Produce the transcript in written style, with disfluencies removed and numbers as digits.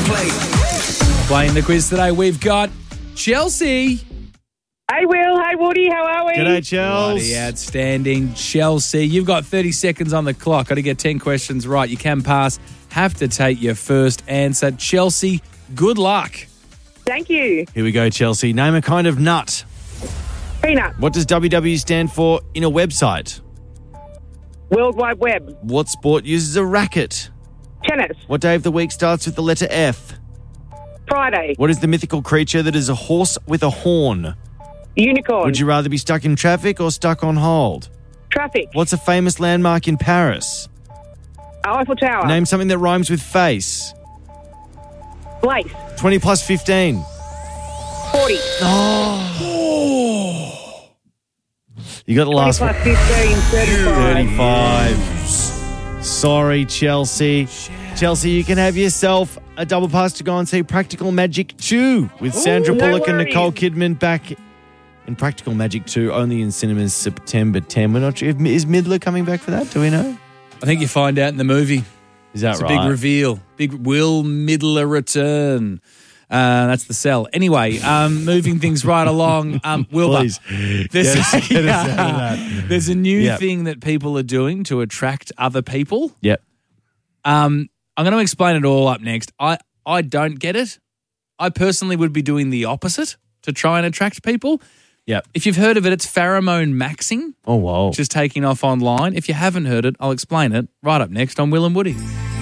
Playing the quiz today, we've got Chelsea. Hey, Will. Hey, Woody. How are we? G'day, Chels. Bloody outstanding. Chelsea, you've got 30 seconds on the clock. Got to get 10 questions right. You can pass. Have to take your first answer. Chelsea, good luck. Thank you. Here we go, Chelsea. Name a kind of nut. Peanut. What does WW stand for in a website? World Wide Web. What sport uses a racket? Tennis. What day of the week starts with the letter F? Friday. What is the mythical creature that is a horse with a horn? Unicorn. Would you rather be stuck in traffic or stuck on hold? Traffic. What's a famous landmark in Paris? Eiffel Tower. Name something that rhymes with face. Place. 20 plus 15. 40. You got the 20 last plus one. 15, 35. 35. Sorry, Chelsea. Chelsea, you can have yourself a double pass to go and see Practical Magic 2 with Sandra no Bullock and worries. Nicole Kidman back in Practical Magic 2, only in cinemas September 10. We're not sure. Is Midler coming back for that? Do we know? I think you find out in the movie. Is that It's right? a big reveal. Big Will Midler return. That's the sell. Anyway, moving things right along. Wilbur, Please. there's, Get us out of that. there's a new Yep. thing that people are doing to attract other people. Yep. I'm going to explain it all up next. I don't get it. I personally would be doing the opposite to try and attract people. Yep. If you've heard of it, it's pheromone maxing, Oh, wow. which is taking off online. If you haven't heard it, I'll explain it right up next on Will and Woody.